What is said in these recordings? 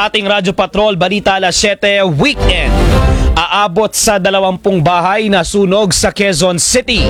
Sa ating Radyo Patrol, Balita Alas 7, Weekend. Aabot sa 20 bahay na sunog sa Quezon City.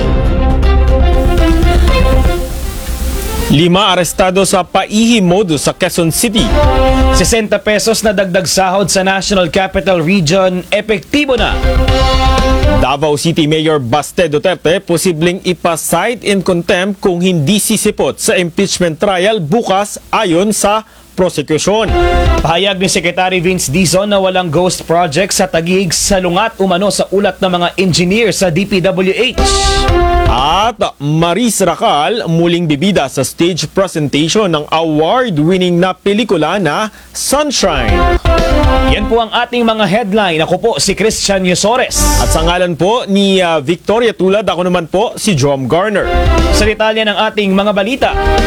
5 arestado sa paihi modus sa Quezon City. 60 pesos na dagdag sahod sa National Capital Region, epektibo na. Davao City Mayor Baste Duterte posibleng ipa-cite in contempt kung hindi sisipot sa impeachment trial bukas ayon sa prosecution. Pahayag ni Secretary Vince Dizon na walang ghost project sa Taguig salungat umano sa ulat ng mga engineer sa DPWH. At Maris Racal muling bibida sa stage presentation ng award-winning na pelikula na Sunshine. Yan po ang ating mga headline. Ako po si Christian Yusores. At sa ngalan po ni Victoria Tulad, ako naman po si Jom Garner. Sa detalye ng ating mga balita,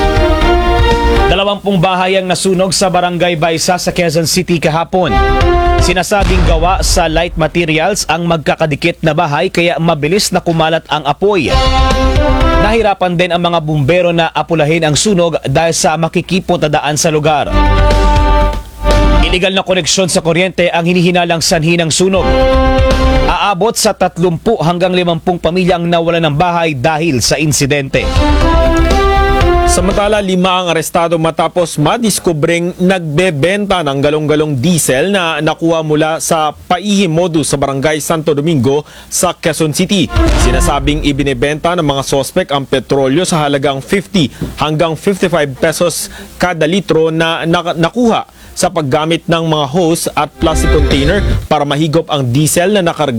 20 bahay ang nasunog sa Barangay Baysa sa Quezon City kahapon. Sinasabing gawa sa light materials ang magkakadikit na bahay kaya mabilis na kumalat ang apoy. Nahirapan din ang mga bumbero na apulahin ang sunog dahil sa makikipot na daan sa lugar. Illegal na koneksyon sa kuryente ang hinihinalang sanhi ng sunog. Aabot sa 30 hanggang 50 pamilya ang nawalan ng bahay dahil sa insidente. Samantala, 5 ang arestado matapos madiskubreng nagbebenta ng galong-galong diesel na nakuha mula sa paihi modus sa Barangay Santo Domingo sa Quezon City. Sinasabing ibinebenta ng mga sospek ang petrolyo sa halagang 50 hanggang 55 pesos kada litro na nakuha sa paggamit ng mga hose at plastic container para mahigop ang diesel na nakarga